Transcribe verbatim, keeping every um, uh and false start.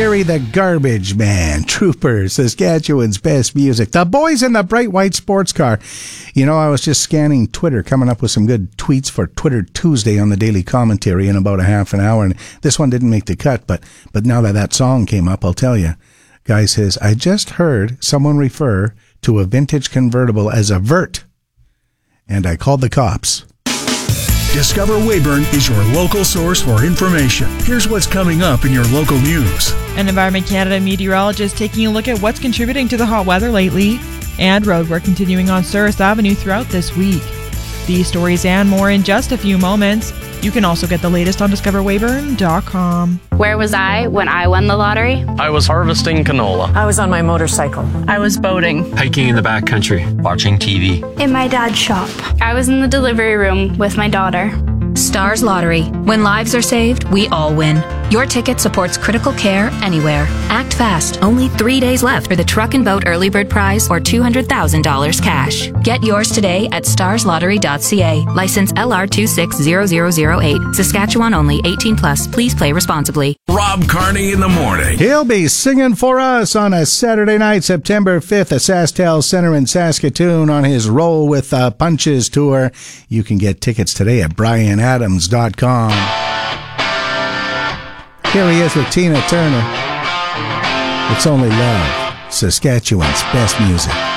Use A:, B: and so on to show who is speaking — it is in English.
A: Harry the Garbage Man, Trooper, Saskatchewan's best music. The Boys in the Bright White Sports Car. You know, I was just scanning Twitter, coming up with some good tweets for Twitter Tuesday on the Daily Commentary in about a half an hour. And this one didn't make the cut, but but now that that song came up, I'll tell you. Guy says, I just heard someone refer to a vintage convertible as a vert, and I called the cops.
B: Discover Weyburn is your local source for information. Here's what's coming up in your local news.
C: An Environment Canada meteorologist taking a look at what's contributing to the hot weather lately, and roadwork continuing on Souris Avenue throughout this week. These stories and more in just a few moments. You can also get the latest on discover weyburn dot com.
D: Where was I when I won the lottery?
E: I was harvesting canola.
F: I was on my motorcycle.
G: I was boating.
H: Hiking in the backcountry. Watching T V.
I: In my dad's shop.
D: I was in the delivery room with my daughter.
J: Stars Lottery. When lives are saved, we all win. Your ticket supports critical care anywhere. Act fast. Only three days left for the Truck and Boat Early Bird Prize or two hundred thousand dollars cash. Get yours today at stars lottery dot c a. License L R two six zero zero zero eight. Saskatchewan only. eighteen plus. Please play responsibly.
B: Rob Carney in the morning.
A: He'll be singing for us on a Saturday night, September fifth, at SaskTel Center in Saskatoon on his Roll with uh, Punches tour. You can get tickets today at brian adams dot com. Here he is with Tina Turner. It's Only Love, Saskatchewan's best music.